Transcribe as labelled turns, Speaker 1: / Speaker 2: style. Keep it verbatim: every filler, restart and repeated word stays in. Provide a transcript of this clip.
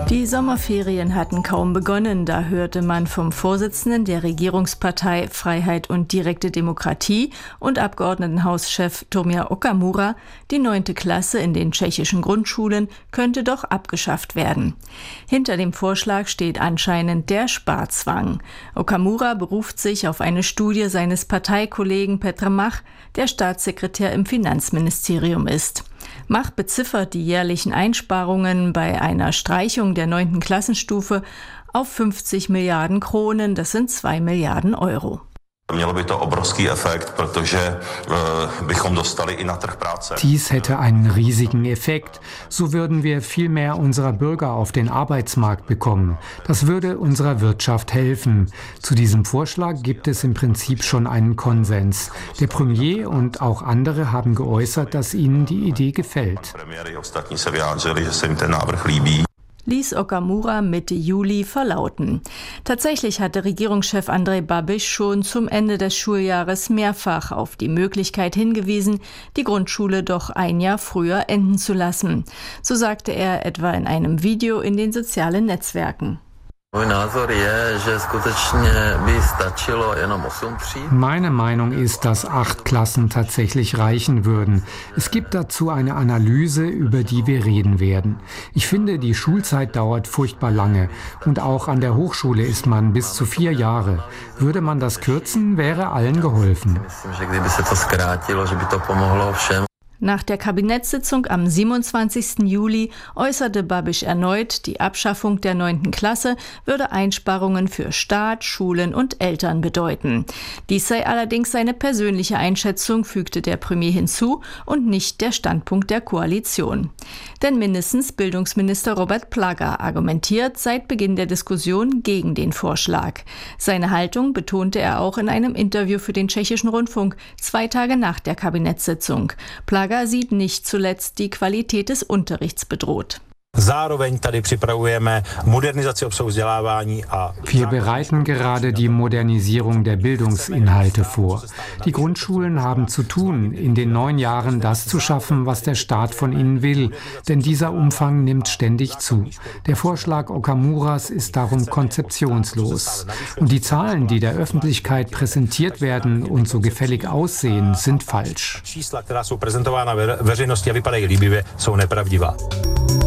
Speaker 1: Die Sommerferien hatten kaum begonnen, da hörte man vom Vorsitzenden der Regierungspartei Freiheit und direkte Demokratie und Abgeordnetenhauschef Tomio Okamura, die neunte Klasse in den tschechischen Grundschulen könnte doch abgeschafft werden. Hinter dem Vorschlag steht anscheinend der Sparzwang. Okamura beruft sich auf eine Studie seines Parteikollegen Petr Mach, der Staatssekretär im Finanzministerium ist. Mach beziffert die jährlichen Einsparungen bei einer Streichung der neunten Klassenstufe auf fünfzig Milliarden Kronen, das sind zwei Milliarden Euro.
Speaker 2: Dies hätte einen riesigen Effekt. So würden wir viel mehr unserer Bürger auf den Arbeitsmarkt bekommen. Das würde unserer Wirtschaft helfen. Zu diesem Vorschlag gibt es im Prinzip schon einen Konsens. Der Premier und auch andere haben geäußert, dass ihnen die Idee gefällt.
Speaker 1: Ließ Okamura Mitte Juli verlauten. Tatsächlich hatte Regierungschef Andrej Babiš schon zum Ende des Schuljahres mehrfach auf die Möglichkeit hingewiesen, die Grundschule doch ein Jahr früher enden zu lassen. So sagte er etwa in einem Video in den sozialen Netzwerken.
Speaker 2: Meine Meinung ist, dass acht Klassen tatsächlich reichen würden. Es gibt dazu eine Analyse, über die wir reden werden. Ich finde, die Schulzeit dauert furchtbar lange und auch an der Hochschule ist man bis zu vier Jahre. Würde man das kürzen, wäre allen geholfen.
Speaker 1: Nach der Kabinettssitzung am siebenundzwanzigsten Juli äußerte Babiš erneut, die Abschaffung der neunten Klasse würde Einsparungen für Staat, Schulen und Eltern bedeuten. Dies sei allerdings seine persönliche Einschätzung, fügte der Premier hinzu, und nicht der Standpunkt der Koalition. Denn mindestens Bildungsminister Robert Plaga argumentiert seit Beginn der Diskussion gegen den Vorschlag. Seine Haltung betonte er auch in einem Interview für den tschechischen Rundfunk, zwei Tage nach der Kabinettssitzung. Plaga sieht nicht zuletzt die Qualität des Unterrichts bedroht.
Speaker 2: Wir bereiten gerade die Modernisierung der Bildungsinhalte vor. Die Grundschulen haben zu tun, in den neun Jahren das zu schaffen, was der Staat von ihnen will, denn dieser Umfang nimmt ständig zu. Der Vorschlag Okamuras ist darum konzeptionslos. Und die Zahlen, die der Öffentlichkeit präsentiert werden und so gefällig aussehen, sind falsch.